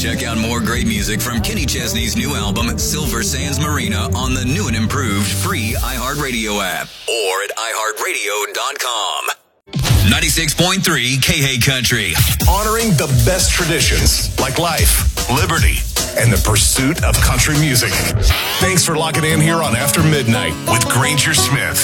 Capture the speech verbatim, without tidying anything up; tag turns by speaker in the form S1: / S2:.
S1: Check out more great music from Kenny Chesney's new album, Silver Sands Marina, on the new and improved free iHeartRadio app or at i heart radio dot com. ninety-six point three K A Country.
S2: Honoring the best traditions like life, liberty, and the pursuit of country music. Thanks for locking in here on After Midnight with Granger Smith.